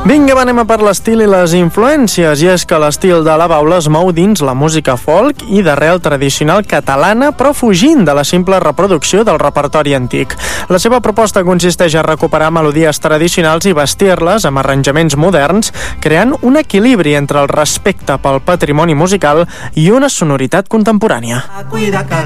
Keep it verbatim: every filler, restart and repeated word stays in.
Vinga, va, anem a per l'estil i les influències, i és que l'estil de la Baula es mou dins la música folk i d'arrel tradicional catalana, però fugint de la simple reproducció del repertori antic. La seva proposta consisteix a recuperar melodies tradicionals i vestir-les amb arranjaments moderns, creant un equilibri entre el respecte pel patrimoni musical i una sonoritat contemporània.